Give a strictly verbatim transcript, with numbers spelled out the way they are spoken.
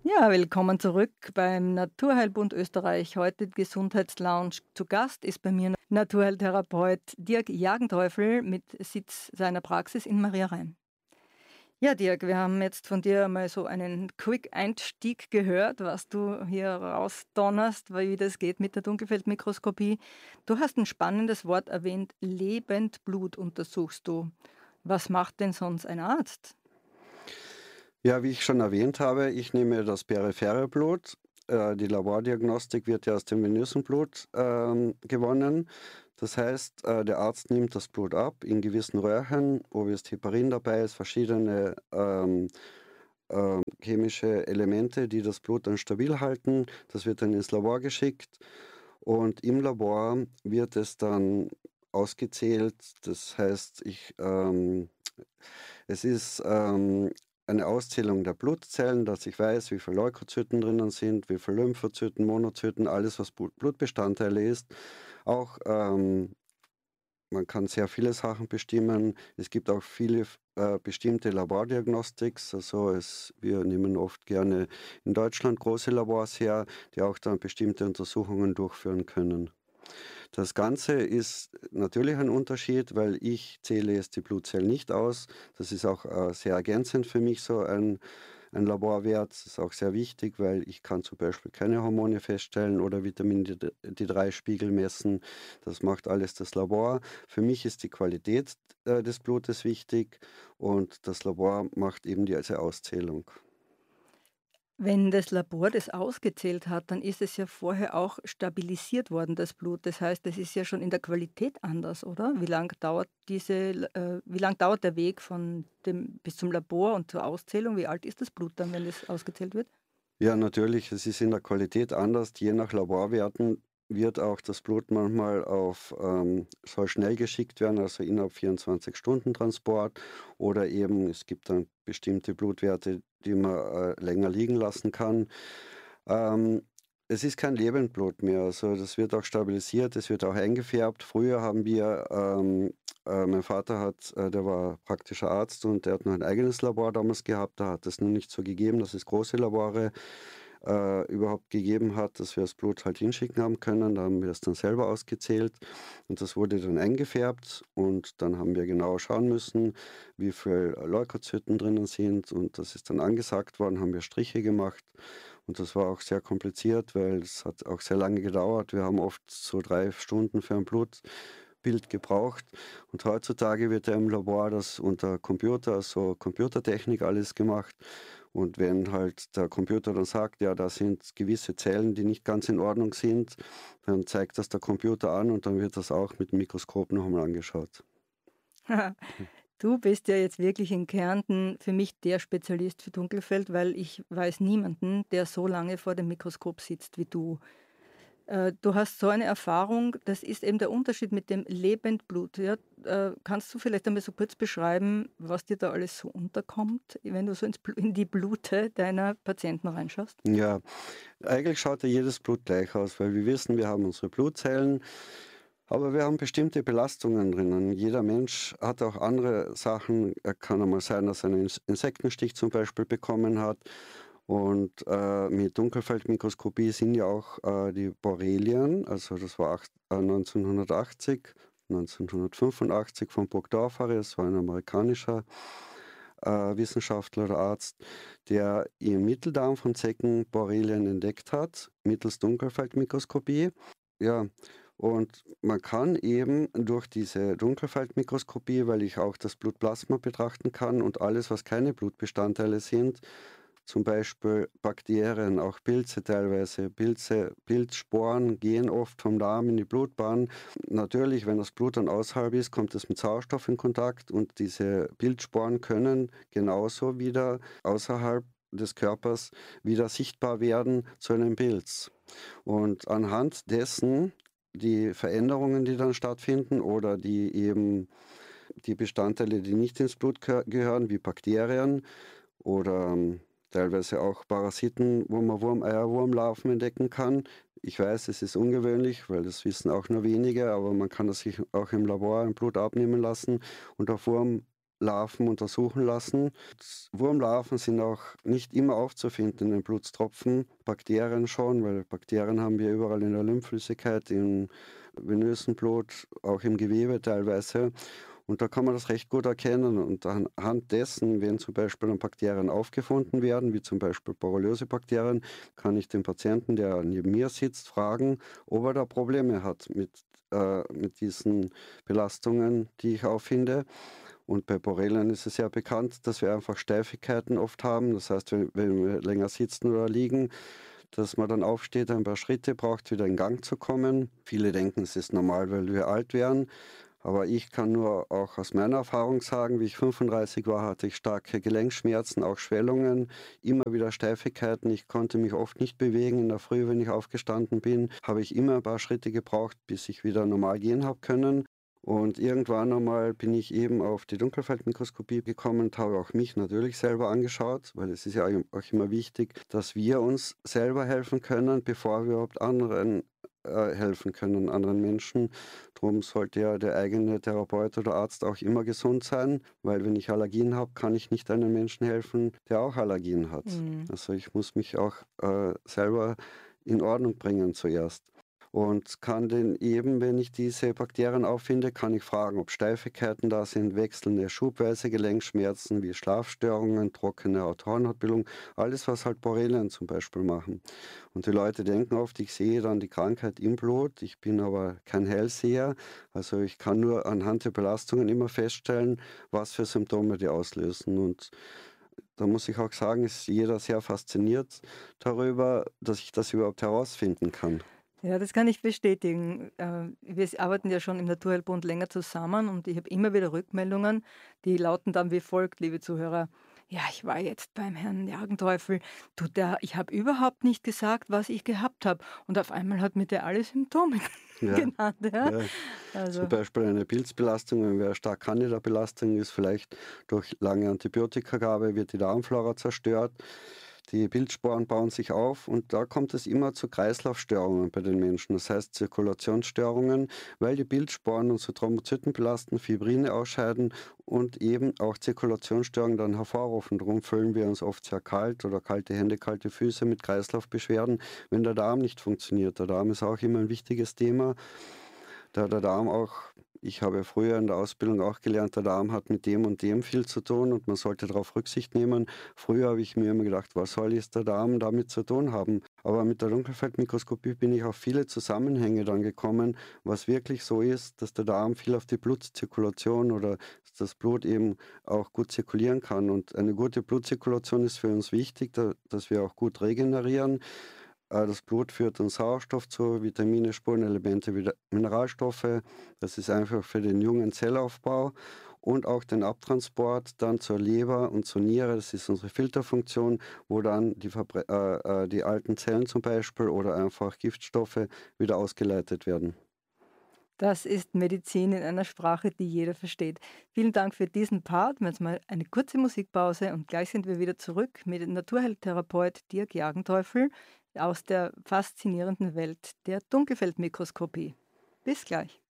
Ja, willkommen zurück beim Naturheilbund Österreich. Heute Gesundheitslounge. Zu Gast ist bei mir Naturheiltherapeut Dirk Jagenteufel mit Sitz seiner Praxis in Maria Rhein. Ja, Dirk, wir haben jetzt von dir mal so einen Quick-Einstieg gehört, was du hier rausdonnerst, wie das geht mit der Dunkelfeldmikroskopie. Du hast ein spannendes Wort erwähnt, Lebendblut untersuchst du. Was macht denn sonst ein Arzt? Ja, wie ich schon erwähnt habe, ich nehme das periphere Blut. Äh, die Labordiagnostik wird ja aus dem venösen Blut ähm, gewonnen. Das heißt, äh, der Arzt nimmt das Blut ab in gewissen Röhrchen, wo jetzt Heparin dabei ist, verschiedene ähm, ähm, chemische Elemente, die das Blut dann stabil halten. Das wird dann ins Labor geschickt und im Labor wird es dann ausgezählt. Das heißt, ich ähm, es ist ähm, eine Auszählung der Blutzellen, dass ich weiß, wie viele Leukozyten drinnen sind, wie viele Lymphozyten, Monozyten, alles, was Blut- Blutbestandteile ist. Auch ähm, man kann sehr viele Sachen bestimmen. Es gibt auch viele äh, bestimmte Labordiagnostics. Also es, wir nehmen oft gerne in Deutschland große Labors her, die auch dann bestimmte Untersuchungen durchführen können. Das Ganze ist natürlich ein Unterschied, weil ich zähle jetzt die Blutzellen nicht aus. Das ist auch äh, sehr ergänzend für mich, so ein, ein Laborwert. Das ist auch sehr wichtig, weil ich kann zum Beispiel keine Hormone feststellen oder Vitamin D drei Spiegel messen. Das macht alles das Labor. Für mich ist die Qualität äh, des Blutes wichtig und das Labor macht eben diese Auszählung. Wenn das Labor das ausgezählt hat, dann ist es ja vorher auch stabilisiert worden, das Blut. Das heißt, das ist ja schon in der Qualität anders, oder? Wie lang dauert diese, äh, wie lang dauert der Weg von dem bis zum Labor und zur Auszählung? Wie alt ist das Blut dann, wenn das ausgezählt wird? Ja, natürlich, es ist in der Qualität anders. Je nach Laborwerten wird auch das Blut manchmal auf, ähm, soll schnell geschickt werden, also innerhalb vierundzwanzig Stunden Transport. Oder eben, es gibt dann bestimmte Blutwerte, die man äh, länger liegen lassen kann. Ähm, Es ist kein Lebendblut mehr, also das wird auch stabilisiert, es wird auch eingefärbt. Früher haben wir, ähm, äh, mein Vater hat, äh, der war praktischer Arzt und der hat noch ein eigenes Labor damals gehabt. Da hat es nur nicht so gegeben, dass es große Labore äh, überhaupt gegeben hat, dass wir das Blut halt hinschicken haben können. Da haben wir es dann selber ausgezählt und das wurde dann eingefärbt und dann haben wir genau schauen müssen, wie viel Leukozyten drinnen sind und das ist dann angesagt worden, haben wir Striche gemacht und das war auch sehr kompliziert, weil es hat auch sehr lange gedauert. Wir haben oft so drei Stunden für ein Blutbild gebraucht und heutzutage wird ja im Labor das unter Computer, also Computertechnik alles gemacht. Und wenn halt der Computer dann sagt, ja, da sind gewisse Zellen, die nicht ganz in Ordnung sind, dann zeigt das der Computer an und dann wird das auch mit dem Mikroskop noch einmal angeschaut. Du bist ja jetzt wirklich in Kärnten für mich der Spezialist für Dunkelfeld, weil ich weiß niemanden, der so lange vor dem Mikroskop sitzt wie du. Äh, du hast so eine Erfahrung, das ist eben der Unterschied mit dem Lebendblut. Ja? Äh, kannst du vielleicht einmal so kurz beschreiben, was dir da alles so unterkommt, wenn du so ins, Bl- in die Blute deiner Patienten reinschaust? Ja, eigentlich schaut ja jedes Blut gleich aus, weil wir wissen, wir haben unsere Blutzellen, aber wir haben bestimmte Belastungen drinnen. Jeder Mensch hat auch andere Sachen. Er kann einmal sein, dass er einen Ins- Insektenstich zum Beispiel bekommen hat. Und äh, mit Dunkelfeldmikroskopie sind ja auch äh, die Borrelien, also das war acht, äh, neunzehnhundertachtzig, neunzehnhundertfünfundachtzig von Burgdorferi, das war ein amerikanischer äh, Wissenschaftler oder Arzt, der im Mitteldarm von Zecken Borrelien entdeckt hat, mittels Dunkelfeldmikroskopie. Ja, und man kann eben durch diese Dunkelfeldmikroskopie, weil ich auch das Blutplasma betrachten kann und alles, was keine Blutbestandteile sind, zum Beispiel Bakterien, auch Pilze teilweise. Pilze, Pilzsporen gehen oft vom Darm in die Blutbahn. Natürlich, wenn das Blut dann außerhalb ist, kommt es mit Sauerstoff in Kontakt und diese Pilzsporen können genauso wieder außerhalb des Körpers wieder sichtbar werden zu einem Pilz. Und anhand dessen die Veränderungen, die dann stattfinden oder die eben die Bestandteile, die nicht ins Blut gehören, wie Bakterien oder ähm, teilweise auch Parasiten, wo man Wurm-Eierwurmlarven entdecken kann. Ich weiß, es ist ungewöhnlich, weil das wissen auch nur wenige, aber man kann das sich auch im Labor im Blut abnehmen lassen und auf Wurm Wurmlarven untersuchen lassen. Wurmlarven sind auch nicht immer aufzufinden in den Blutstropfen, Bakterien schon, weil Bakterien haben wir überall in der Lymphflüssigkeit, im venösen Blut, auch im Gewebe teilweise. Und da kann man das recht gut erkennen. Und anhand dessen, wenn zum Beispiel dann Bakterien aufgefunden werden, wie zum Beispiel Borreliose-Bakterien, kann ich den Patienten, der neben mir sitzt, fragen, ob er da Probleme hat mit, äh, mit diesen Belastungen, die ich auffinde. Und bei Borrelien ist es ja bekannt, dass wir einfach Steifigkeiten oft haben. Das heißt, wenn, wenn wir länger sitzen oder liegen, dass man dann aufsteht, ein paar Schritte braucht, wieder in Gang zu kommen. Viele denken, es ist normal, weil wir alt werden. Aber ich kann nur auch aus meiner Erfahrung sagen, wie ich fünfunddreißig war, hatte ich starke Gelenkschmerzen, auch Schwellungen, immer wieder Steifigkeiten. Ich konnte mich oft nicht bewegen. In der Früh, wenn ich aufgestanden bin, habe ich immer ein paar Schritte gebraucht, bis ich wieder normal gehen habe können. Und irgendwann einmal bin ich eben auf die Dunkelfeldmikroskopie gekommen und habe auch mich natürlich selber angeschaut, weil es ist ja auch immer wichtig, dass wir uns selber helfen können, bevor wir überhaupt anderen äh, helfen können, anderen Menschen. Darum sollte ja der eigene Therapeut oder Arzt auch immer gesund sein, weil wenn ich Allergien habe, kann ich nicht einem Menschen helfen, der auch Allergien hat. Mhm. Also ich muss mich auch äh, selber in Ordnung bringen zuerst. Und kann den eben, wenn ich diese Bakterien auffinde, kann ich fragen, ob Steifigkeiten da sind, wechselnde schubweise Gelenkschmerzen wie Schlafstörungen, trockene Haut-Hornhautbildung, alles, was halt Borrelien zum Beispiel machen. Und die Leute denken oft, ich sehe dann die Krankheit im Blut, ich bin aber kein Hellseher, also ich kann nur anhand der Belastungen immer feststellen, was für Symptome die auslösen. Und da muss ich auch sagen, ist jeder sehr fasziniert darüber, dass ich das überhaupt herausfinden kann. Ja, das kann ich bestätigen. Äh, Wir arbeiten ja schon im Naturheilbund länger zusammen und ich habe immer wieder Rückmeldungen, die lauten dann wie folgt, liebe Zuhörer. Ja, ich war jetzt beim Herrn Jagenteufel. Du, der, ich habe überhaupt nicht gesagt, was ich gehabt habe. Und auf einmal hat mir der alle Symptome Ja, genannt. Ja? ja. Zum Also, Beispiel eine Pilzbelastung, wenn wir stark Candida-Belastung ist, vielleicht durch lange Antibiotikagabe wird die Darmflora zerstört. Die Pilzsporen bauen sich auf und da kommt es immer zu Kreislaufstörungen bei den Menschen, das heißt Zirkulationsstörungen, weil die Pilzsporen unsere Thrombozyten belasten, Fibrine ausscheiden und eben auch Zirkulationsstörungen dann hervorrufen. Darum fühlen wir uns oft sehr kalt oder kalte Hände, kalte Füße mit Kreislaufbeschwerden, wenn der Darm nicht funktioniert. Der Darm ist auch immer ein wichtiges Thema. Da der Darm auch, ich habe früher in der Ausbildung auch gelernt, der Darm hat mit dem und dem viel zu tun und man sollte darauf Rücksicht nehmen. Früher habe ich mir immer gedacht, was soll jetzt der Darm damit zu tun haben? Aber mit der Dunkelfeldmikroskopie bin ich auf viele Zusammenhänge dann gekommen, was wirklich so ist, dass der Darm viel auf die Blutzirkulation oder dass das Blut eben auch gut zirkulieren kann. Und eine gute Blutzirkulation ist für uns wichtig, da, dass wir auch gut regenerieren. Äh, Das Blut führt uns Sauerstoff zu, Vitamine, Spurenelemente, wieder Mineralstoffe. Das ist einfach für den jungen Zellaufbau und auch den Abtransport dann zur Leber und zur Niere. Das ist unsere Filterfunktion, wo dann die, Verbre äh, äh, die alten Zellen zum Beispiel oder einfach Giftstoffe wieder ausgeleitet werden. das ist Medizin in einer Sprache, die jeder versteht. Vielen Dank für diesen Part. Jetzt mal eine kurze Musikpause und gleich sind wir wieder zurück mit dem Naturheiltherapeut Dirk Jagenteufel aus der faszinierenden Welt der Dunkelfeldmikroskopie. Bis gleich.